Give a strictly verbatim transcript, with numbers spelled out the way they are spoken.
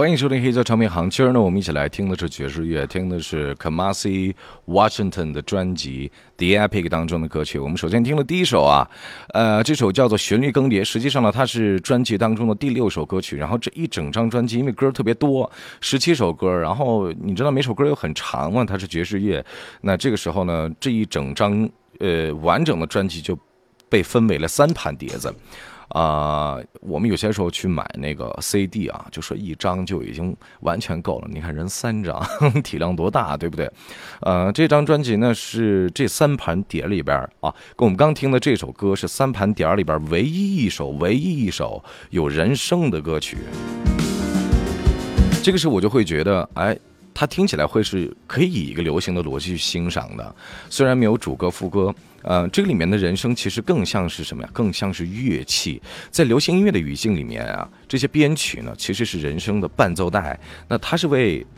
欢迎收听黑胶唱片行。今儿呢，我们一起来听的是爵士乐，听的是 Kamasi Washington 的专辑 The Epic 当中的歌曲。我们首先听了第一首啊，呃，这首叫做《旋律更迭》，实际上呢，它是专辑当中的第六首歌曲。然后这一整张专辑，因为歌特别多，十七首歌，然后你知道每首歌又很长嘛，它是爵士乐。那这个时候呢，这一整张呃完整的专辑就被分为了三盘碟子。啊、呃，我们有些时候去买那个 C D 啊，就说一张就已经完全够了。你看人三张，体量多大，对不对？呃，这张专辑呢是这三盘碟里边啊，跟我们刚听的这首歌是三盘碟里边唯一一首、唯一一首有人声的歌曲。这个时候我就会觉得，哎。它听起来会是可以以一个流行的逻辑去欣赏的，虽然没有主歌副歌，呃，这个里面的人声其实更像是什么呀？更像是乐器。在流行音乐的语境里面啊，这些编曲呢其实是人声的伴奏带，那它是为